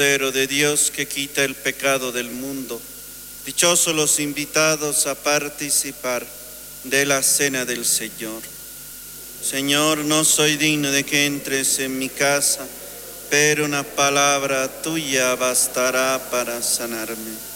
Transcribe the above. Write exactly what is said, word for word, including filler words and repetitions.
Cordero de Dios que quita el pecado del mundo, dichosos los invitados a participar de la cena del Señor. Señor, no soy digno de que entres en mi casa, pero una palabra tuya bastará para sanarme.